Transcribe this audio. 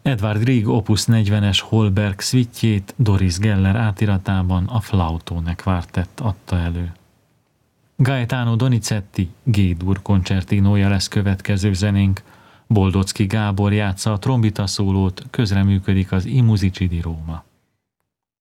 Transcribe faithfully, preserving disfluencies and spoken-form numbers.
Edvard Grieg opus negyvenes Holberg szvittjét Doris Geller átiratában a Flautone Quartett adta elő. Gaetano Donizetti G-dur koncertinója lesz következő zenénk. Boldocki Gábor játsza a trombita szólót, közreműködik az I Musicidi Roma.